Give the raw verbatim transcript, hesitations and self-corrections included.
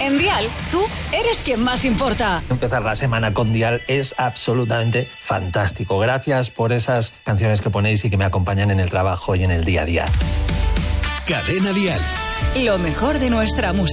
En Dial, tú eres quien más importa. Empezar la semana con Dial es absolutamente fantástico. Gracias por esas canciones que ponéis y que me acompañan en el trabajo y en el día a día. Cadena Dial. Lo mejor de nuestra música.